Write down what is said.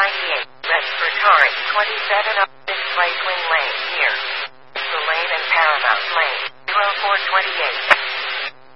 Respiratory 27 up display Twin Lane near the lane and Paramount Lane 0428.